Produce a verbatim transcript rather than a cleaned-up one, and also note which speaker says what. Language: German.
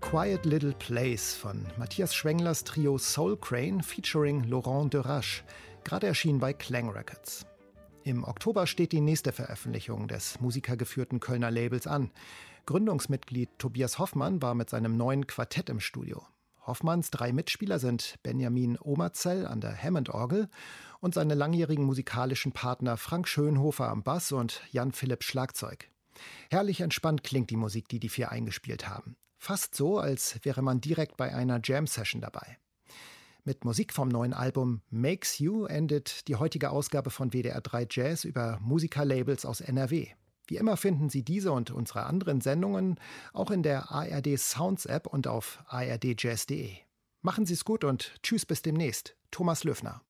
Speaker 1: Quiet Little Place von Matthias Schwenglers Trio Soul Crane featuring Laurent Derache, gerade erschienen bei Klang Records. Im Oktober steht die nächste Veröffentlichung des musikergeführten Kölner Labels an. Gründungsmitglied Tobias Hoffmann war mit seinem neuen Quartett im Studio. Hoffmanns drei Mitspieler sind Benjamin Omerzell an der Hammond-Orgel und seine langjährigen musikalischen Partner Frank Schönhofer am Bass und Jan Philipp Schlagzeug. Herrlich entspannt klingt die Musik, die die vier eingespielt haben. Fast so, als wäre man direkt bei einer Jam-Session dabei. Mit Musik vom neuen Album Makes You endet die heutige Ausgabe von W D R drei Jazz über Musikerlabels aus N R W. Wie immer finden Sie diese und unsere anderen Sendungen auch in der A R D Sounds App und auf a r d jazz punkt d e. Machen Sie es gut und tschüss bis demnächst. Thomas Löfner.